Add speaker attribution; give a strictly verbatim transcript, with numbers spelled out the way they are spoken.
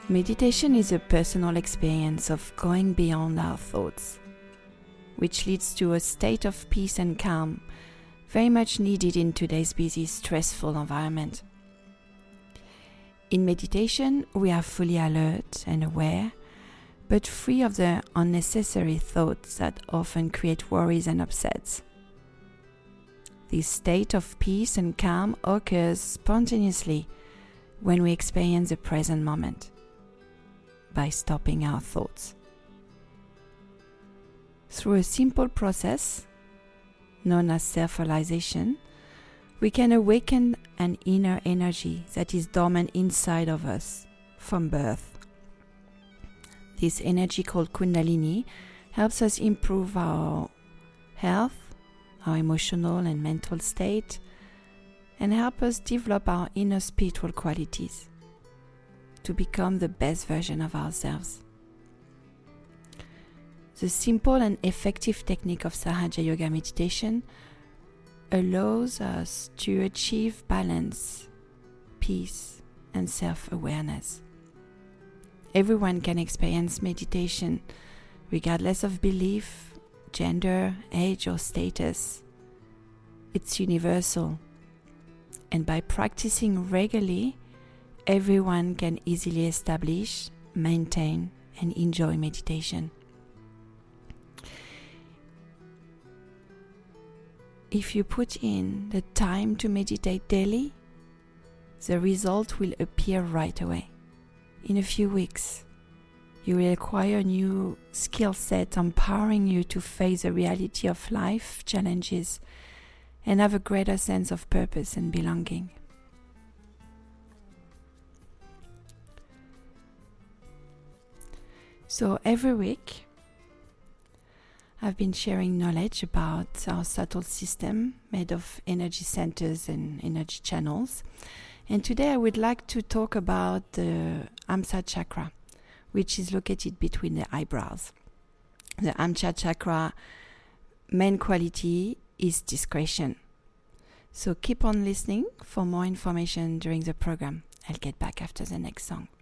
Speaker 1: Meditation is a personal experience of going beyond our thoughts, which leads to a state of peace and calm, very much needed in today's busy, stressful environment. In meditation, we are fully alert and aware, but free of the unnecessary thoughts that often create worries and upsets. This state of peace and calm occurs spontaneously when we experience the present moment, by stopping our thoughts. Through a simple process known as self-realization, we can awaken an inner energy that is dormant inside of us from birth. This energy, called Kundalini, helps us improve our health, our emotional and mental state, and help us develop our inner spiritual qualities to become the best version of ourselves. The simple and effective technique of Sahaja Yoga meditation allows us to achieve balance, peace, and self-awareness. Everyone can experience meditation, regardless of belief, gender, age, or status. It's universal, and by practicing regularly, everyone can easily establish, maintain, and enjoy meditation. If you put in the time to meditate daily, the result will appear right away. In a few weeks, you will acquire a new skill set empowering you to face the reality of life challenges and have a greater sense of purpose and belonging. So every week, I've been sharing knowledge about our subtle system made of energy centers and energy channels. And today I would like to talk about the Amsa chakra, which is located between the eyebrows. The Amsa chakra main quality is discretion. So keep on listening for more information during the program. I'll get back after the next song.